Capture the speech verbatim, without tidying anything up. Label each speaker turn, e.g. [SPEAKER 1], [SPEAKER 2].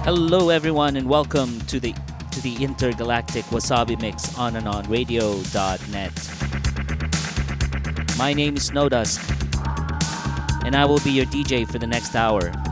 [SPEAKER 1] Hello, everyone, and welcome to the to the intergalactic Wasabi Mix on and on radio dot net. My name is Snowdusk, and I will be your D J for the next hour.